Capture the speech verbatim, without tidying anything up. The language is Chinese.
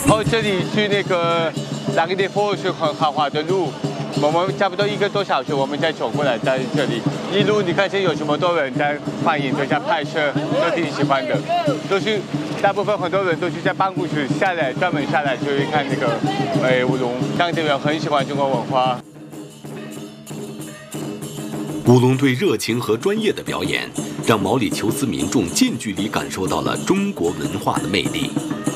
然后这里去那个拉格列夫是很豪华的路，我们差不多一个多小时，我们再走过来，在这里一路你看，现在有这么多人在放映、在拍摄，都挺喜欢的，都是大部分很多人都是在办公室下来，专门下来就是看那个呃舞龙，当地人很喜欢中国文化。 舞龙队热情和专业的表演，让毛里求斯民众近距离感受到了中国文化的魅力。